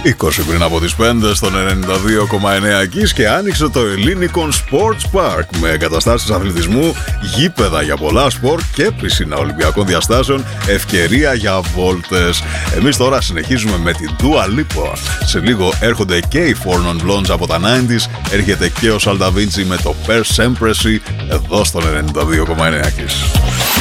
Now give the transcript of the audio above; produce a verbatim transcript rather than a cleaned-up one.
είκοσι πριν από τις πέντε στον ενενήντα δύο κόμμα εννέα Kiss και άνοιξε το Ellinikon Sports Park με εγκαταστάσεις αθλητισμού, γήπεδα για πολλά σπορ και πισίνα ολυμπιακών διαστάσεων, ευκαιρία για βόλτες. Εμείς τώρα συνεχίζουμε με την Dua Lipa. Σε λίγο έρχονται και οι Four Non Blondes από τα ενενήντα, έρχεται και ο Salda Vinci με το Per Sempresi εδώ στον ενενήντα δύο κόμμα εννέα Kiss.